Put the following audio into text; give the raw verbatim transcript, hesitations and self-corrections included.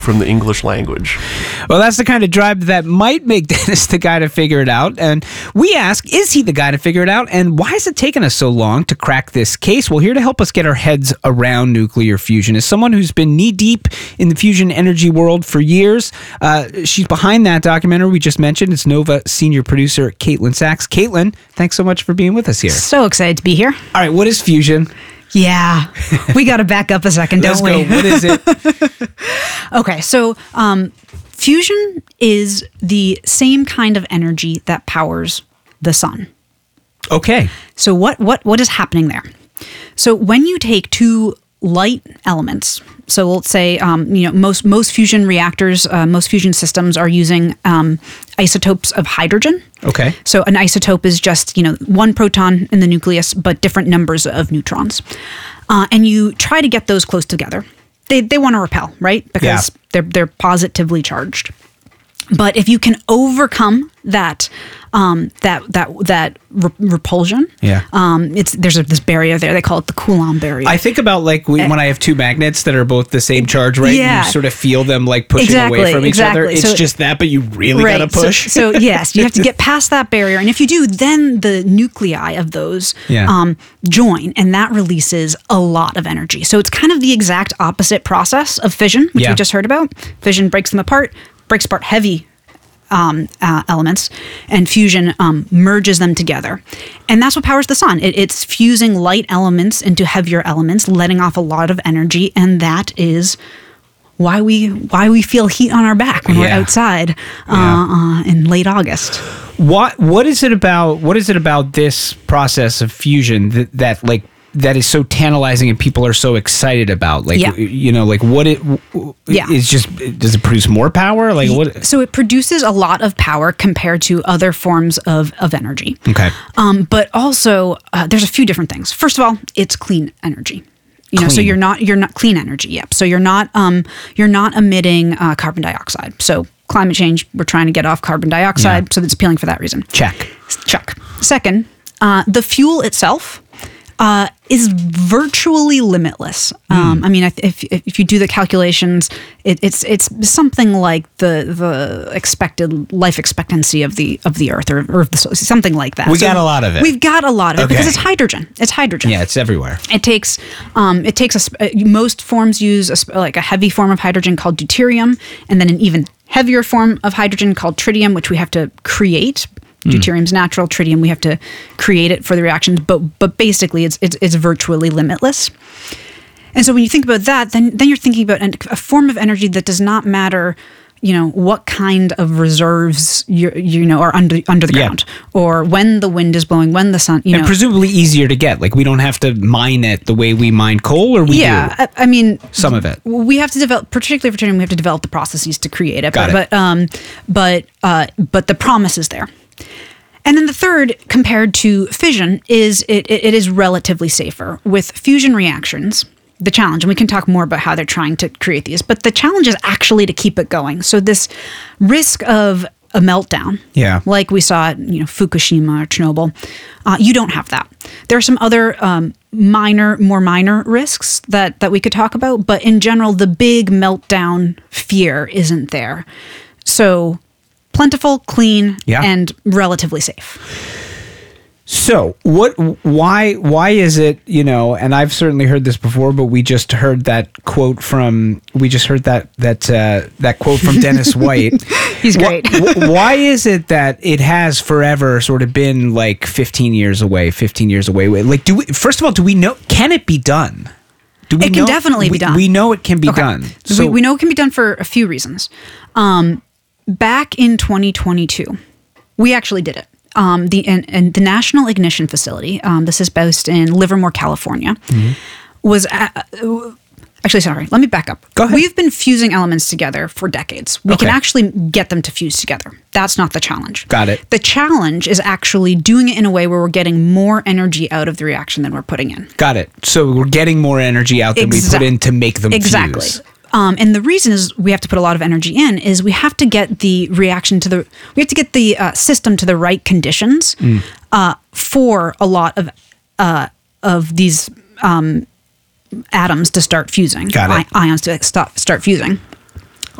from the English language. Well, that's the kind of drive that might make Dennis the guy to figure it out. And we ask, is he the guy to figure it out? And why has it taken us so long to crack this case? Well, here to help us get our heads around nuclear fusion is someone who's been knee-deep in the fusion energy world for years. Uh, she's behind that documentary we just mentioned. It's Nova senior producer Caitlin Sachs. Caitlin, thanks so much for being with us here. So excited to be here. All right, what is fusion? Yeah, we got to back up a second, don't Let's we? go. What is it? Okay, so um, fusion is the same kind of energy that powers the sun. Okay. So what what what is happening there? So when you take two light elements, so let's say um, you know most most fusion reactors, uh, most fusion systems are using um, isotopes of hydrogen. Okay. So an isotope is just you know one proton in the nucleus, but different numbers of neutrons, uh, and you try to get those close together. They they want to repel, right? Because Yeah. they're they're positively charged. But if you can overcome that, um, that that that re- repulsion, Yeah. um, it's there's a, this barrier there. They call it the Coulomb barrier. I think about like we, when I have two magnets that are both the same charge, right? Yeah. You sort of feel them like pushing Exactly, away from each other. exactly. It's So- just that, but you really right. got to push. So, so yes, you have to get past that barrier, and if you do, then the nuclei of those Yeah. um, join, and that releases a lot of energy. So it's kind of the exact opposite process of fission, which Yeah. we just heard about. Fission breaks them apart, breaks apart heavy Um, uh, elements, and fusion um, merges them together. And that's what powers the sun. It, it's fusing light elements into heavier elements, letting off a lot of energy, and that is why we why we feel heat on our back when Yeah. we're outside uh, Yeah. uh, in late August. What what is it about? What is it about this process of fusion that, that like that is so tantalizing and people are so excited about? Like Yeah. you know, like what it Yeah. is just does it produce more power? Like what? So it produces a lot of power compared to other forms of, of energy. Okay. Um, but also, uh, there's a few different things. First of all, it's clean energy. You know, so Clean. you're not you're not clean energy. Yep. So you're not um you're not emitting uh, carbon dioxide. So climate change, we're trying to get off carbon dioxide. Yeah. So it's appealing for that reason. Check. Check. Second, uh, the fuel itself uh, is virtually limitless. Um, I mean, if, if if you do the calculations, it, it's it's something like the the expected life expectancy of the of the Earth, or, or the, something like that. We got a lot of it. We've got a lot of it Okay. because it's hydrogen. It's hydrogen. Yeah, it's everywhere. It takes um, it takes a sp- uh, most forms use a, sp- like a heavy form of hydrogen called deuterium, and then an even heavier form of hydrogen called tritium, which we have to create. Deuterium's natural, tritium we have to create it for the reactions, but but basically it's it's, it's virtually limitless. And so when you think about that, then then you're thinking about an, a form of energy that does not matter, you know, what kind of reserves you you know are under under the Yeah. ground, or when the wind is blowing, when the sun, you And know. presumably easier to get. Like we don't have to mine it the way we mine coal, or we yeah, do. I, I mean, Some of it. we have to develop, particularly for tritium, we have to develop the processes to create it. Got but, it. but um, but uh, but the promise is there. And then the third, compared to fission, is it, it, it is relatively safer. With fusion reactions, the challenge, and we can talk more about how they're trying to create these, but the challenge is actually to keep it going. So this risk of a meltdown, Yeah. like we saw at you know Fukushima or Chernobyl, uh, you don't have that. There are some other um, minor, more minor risks that that we could talk about, but in general, the big meltdown fear isn't there. So plentiful, clean, Yeah. and relatively safe. So what? Why? Why is it? You know, and I've certainly heard this before, but we just heard that quote from. We just heard that that uh, that quote from Dennis White. He's great. Wh- wh- why is it that it has forever sort of been like fifteen years away, fifteen years away? Like, do we? First of all, do we know? Can it be done? Do we It can know- definitely we, be done. We know it can be Okay. done. So we, we know it can be done for a few reasons. Um, back in twenty twenty-two, we actually did it. Um, the and, and the National Ignition Facility, um, this is based in Livermore, California, Mm-hmm. was at, uh, actually sorry. Let me back up. Go ahead. We've been fusing elements together for decades. We can Okay. actually get them to fuse together. That's not the challenge. Got it. The challenge is actually doing it in a way where we're getting more energy out of the reaction than we're putting in. Got it. So we're getting more energy out than we Exact- put in to make them Exactly. fuse. Um, and the reason is we have to put a lot of energy in is we have to get the reaction to the we have to get the uh, system to the right conditions Mm. uh, for a lot of uh, of these um, atoms to start fusing. Got it. I- ions to stop start fusing.